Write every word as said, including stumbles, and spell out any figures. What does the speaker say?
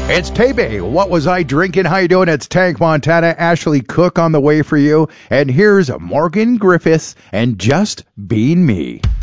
It's Tay-Bay. What was I drinking? How you doing? It's Tank Montana. Ashley Cook on the way for you. And here's Morgan Griffiths and Just Being Me.